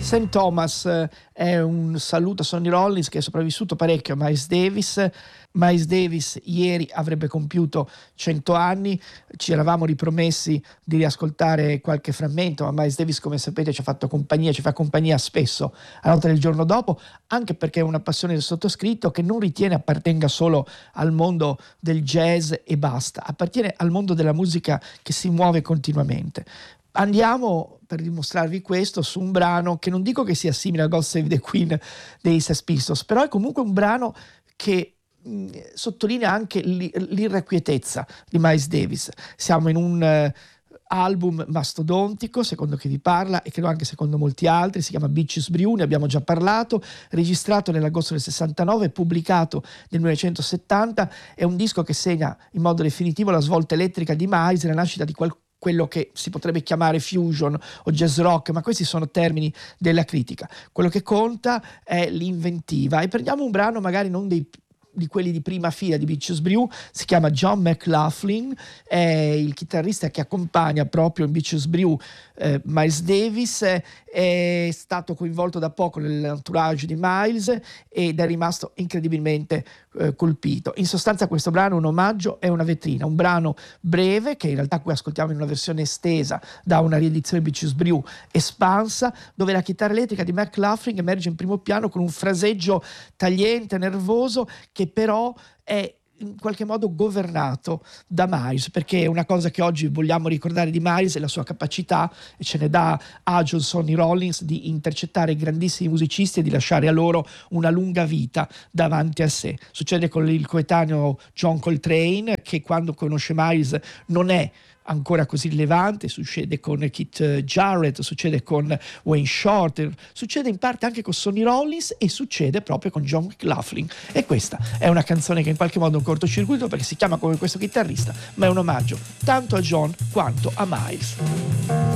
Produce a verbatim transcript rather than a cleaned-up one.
Saint Thomas eh, è un saluto a Sonny Rollins, che è sopravvissuto parecchio a Miles Davis. Miles Davis ieri avrebbe compiuto cento anni, ci eravamo ripromessi di riascoltare qualche frammento, ma Miles Davis, come sapete, ci ha fatto compagnia, ci fa compagnia spesso a notte del giorno dopo, anche perché è una passione del sottoscritto che non ritiene appartenga solo al mondo del jazz e basta, appartiene al mondo della musica che si muove continuamente. Andiamo, per dimostrarvi questo, su un brano che non dico che sia simile a God Save the Queen dei Sex Pistols, però è comunque un brano che mh, sottolinea anche l'i- l'irrequietezza di Miles Davis. Siamo in un eh, album mastodontico, secondo chi vi parla, e credo anche secondo molti altri, si chiama Beaches Brew, ne abbiamo già parlato, registrato nell'agosto del sessantanove, pubblicato nel millenovecentosettanta, è un disco che segna in modo definitivo la svolta elettrica di Miles, la nascita di qualcuno quello che si potrebbe chiamare fusion o jazz rock, ma questi sono termini della critica. Quello che conta è l'inventiva, e prendiamo un brano magari non dei di quelli di prima fila di Beaches Brew, si chiama John McLaughlin, è il chitarrista che accompagna proprio in Beaches Brew eh, Miles Davis, è stato coinvolto da poco nell'entourage di Miles ed è rimasto incredibilmente eh, colpito. In sostanza questo brano è un omaggio, è una vetrina, un brano breve che in realtà qui ascoltiamo in una versione estesa da una riedizione Beaches Brew espansa, dove la chitarra elettrica di McLaughlin emerge in primo piano con un fraseggio tagliente, nervoso, che però è in qualche modo governato da Miles, perché è una cosa che oggi vogliamo ricordare di Miles è la sua capacità, e ce ne dà agio Sonny Rollins, di intercettare grandissimi musicisti e di lasciare a loro una lunga vita davanti a sé. Succede con il coetaneo John Coltrane, che quando conosce Miles non è ancora così rilevante, succede con Keith Jarrett, succede con Wayne Shorter, succede in parte anche con Sonny Rollins e succede proprio con John McLaughlin. E questa è una canzone che in qualche modo è un cortocircuito, perché si chiama come questo chitarrista, ma è un omaggio tanto a John quanto a Miles.